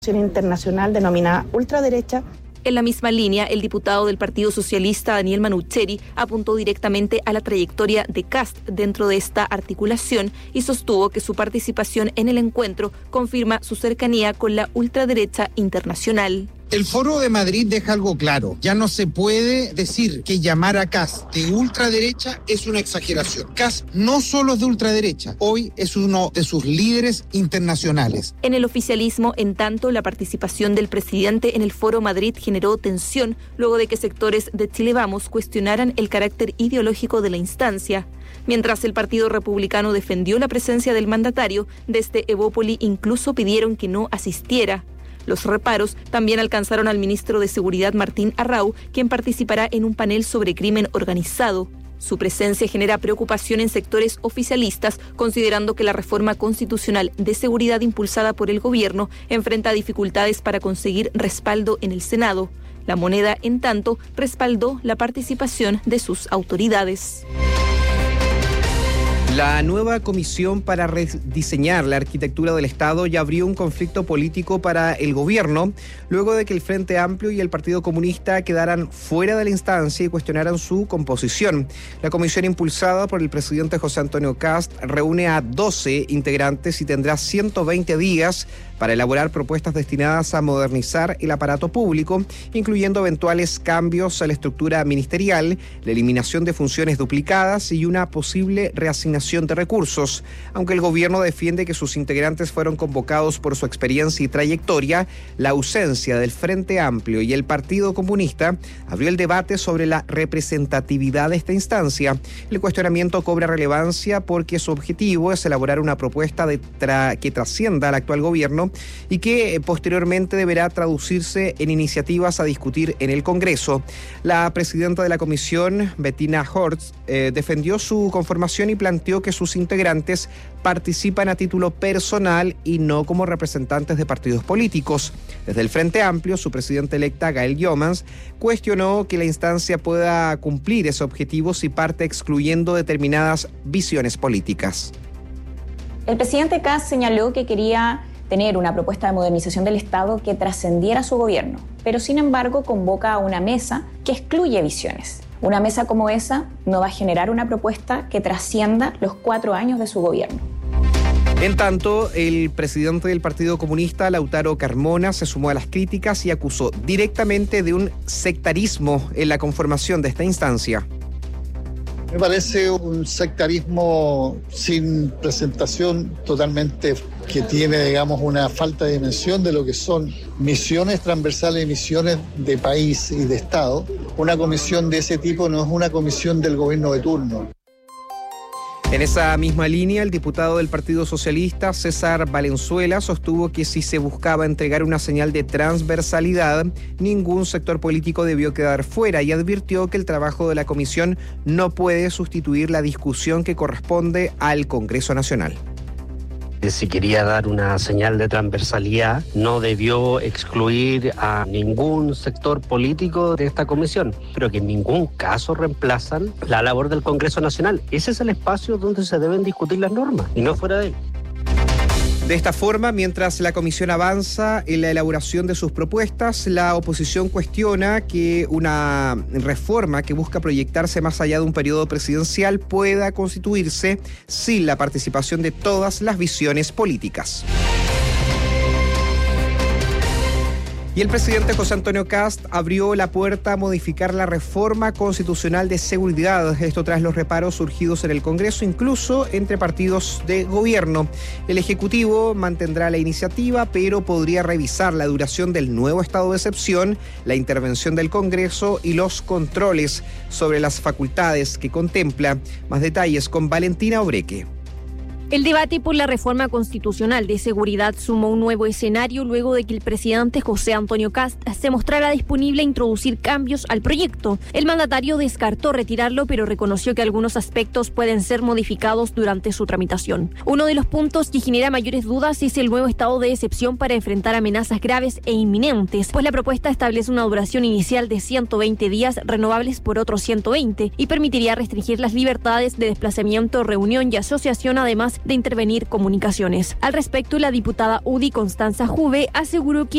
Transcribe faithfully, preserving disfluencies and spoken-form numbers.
internacional denominada ultraderecha. En la misma línea, el diputado del Partido Socialista, Daniel Manucheri, apuntó directamente a la trayectoria de Kast dentro de esta articulación y sostuvo que su participación en el encuentro confirma su cercanía con la ultraderecha internacional. El Foro de Madrid deja algo claro. Ya no se puede decir que llamar a Kast de ultraderecha es una exageración. Kast no solo es de ultraderecha, hoy es uno de sus líderes internacionales. En el oficialismo, en tanto, la participación del presidente en el Foro Madrid generó tensión luego de que sectores de Chile Vamos cuestionaran el carácter ideológico de la instancia. Mientras el Partido Republicano defendió la presencia del mandatario, desde Evópoli incluso pidieron que no asistiera. Los reparos también alcanzaron al ministro de Seguridad Martín Arrau, quien participará en un panel sobre crimen organizado. Su presencia genera preocupación en sectores oficialistas, considerando que la reforma constitucional de seguridad impulsada por el gobierno enfrenta dificultades para conseguir respaldo en el Senado. La Moneda, en tanto, respaldó la participación de sus autoridades. La nueva comisión para rediseñar la arquitectura del Estado ya abrió un conflicto político para el gobierno, luego de que el Frente Amplio y el Partido Comunista quedaran fuera de la instancia y cuestionaran su composición. La comisión, impulsada por el presidente José Antonio Kast, reúne a doce integrantes y tendrá ciento veinte días para elaborar propuestas destinadas a modernizar el aparato público, incluyendo eventuales cambios a la estructura ministerial, la eliminación de funciones duplicadas y una posible reasignación de recursos. Aunque el gobierno defiende que sus integrantes fueron convocados por su experiencia y trayectoria, la ausencia del Frente Amplio y el Partido Comunista abrió el debate sobre la representatividad de esta instancia. El cuestionamiento cobra relevancia porque su objetivo es elaborar una propuesta de tra- que trascienda al actual gobierno y que eh, posteriormente deberá traducirse en iniciativas a discutir en el Congreso. La presidenta de la comisión, Bettina Hortz, eh, defendió su conformación y planteó que sus integrantes participan a título personal y no como representantes de partidos políticos. Desde el Frente Amplio, su presidenta electa, Gael Jomans, cuestionó que la instancia pueda cumplir ese objetivo si parte excluyendo determinadas visiones políticas. El presidente Kast señaló que quería tener una propuesta de modernización del Estado que trascendiera su gobierno, pero sin embargo convoca a una mesa que excluye visiones. Una mesa como esa no va a generar una propuesta que trascienda los cuatro años de su gobierno. En tanto, el presidente del Partido Comunista, Lautaro Carmona, se sumó a las críticas y acusó directamente de un sectarismo en la conformación de esta instancia. Me parece un sectarismo sin presentación, totalmente que tiene, digamos, una falta de dimensión de lo que son misiones transversales y misiones de país y de Estado. Una comisión de ese tipo no es una comisión del gobierno de turno. En esa misma línea, el diputado del Partido Socialista, César Valenzuela, sostuvo que si se buscaba entregar una señal de transversalidad, ningún sector político debió quedar fuera y advirtió que el trabajo de la comisión no puede sustituir la discusión que corresponde al Congreso Nacional. Si quería dar una señal de transversalidad, no debió excluir a ningún sector político de esta comisión, pero que en ningún caso reemplazan la labor del Congreso Nacional. Ese es el espacio donde se deben discutir las normas y no fuera de él. De esta forma, mientras la comisión avanza en la elaboración de sus propuestas, la oposición cuestiona que una reforma que busca proyectarse más allá de un periodo presidencial pueda constituirse sin la participación de todas las visiones políticas. Y el presidente José Antonio Kast abrió la puerta a modificar la reforma constitucional de seguridad, esto tras los reparos surgidos en el Congreso, incluso entre partidos de gobierno. El Ejecutivo mantendrá la iniciativa, pero podría revisar la duración del nuevo estado de excepción, la intervención del Congreso y los controles sobre las facultades que contempla. Más detalles con Valentina Obreque. El debate por la reforma constitucional de seguridad sumó un nuevo escenario luego de que el presidente José Antonio Kast se mostrara disponible a introducir cambios al proyecto. El mandatario descartó retirarlo, pero reconoció que algunos aspectos pueden ser modificados durante su tramitación. Uno de los puntos que genera mayores dudas es el nuevo estado de excepción para enfrentar amenazas graves e inminentes, pues la propuesta establece una duración inicial de ciento veinte días renovables por otros ciento veinte y permitiría restringir las libertades de desplazamiento, reunión y asociación, además de intervenir comunicaciones. Al respecto, la diputada U D I Constanza Juve aseguró que